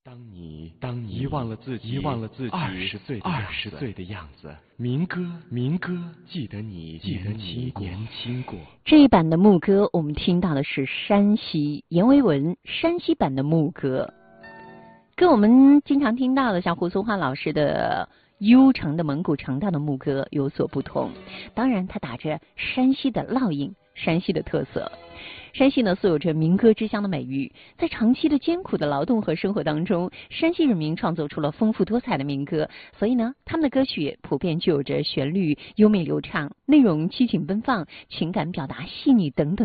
当你遗忘了自己20岁的样子，民歌，记得你年轻过。 这一版的牧歌，我们听到的是山西阎维文山西版的牧歌，跟我们经常听到的像胡松花老师的悠长的蒙古长调的牧歌有所不同。当然，它打着山西的烙印，山西的特色。山西呢，素有着民歌之乡的美誉，在长期的艰苦的劳动和生活当中，山西人民创作出了丰富多彩的民歌，所以呢，他们的歌曲普遍具有着旋律优美流畅、内容激情奔放、情感表达细腻等等